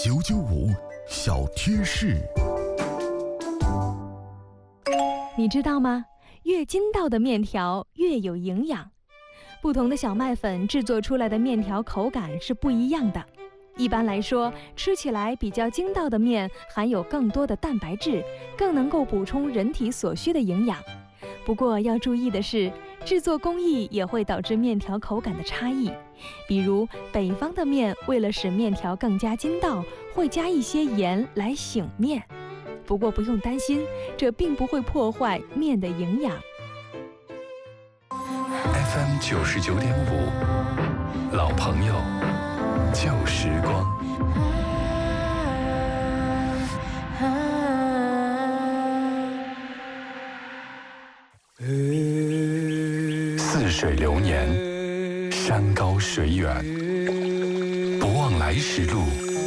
995小贴士。 你知道吗？越筋道的面条越有营养。不同的小麦粉制作出来的面条口感是不一样的。一般来说，吃起来比较筋道的面含有更多的蛋白质，更能够补充人体所需的营养。不过要注意的是，制作工艺也会导致面条口感的差异。比如北方的面为了使面条更加筋道，会加一些盐来醒面。不过不用担心，这并不会破坏面的营养。 FM 99.5，老朋友，旧时光。似水流年，山高水远，不忘来时路。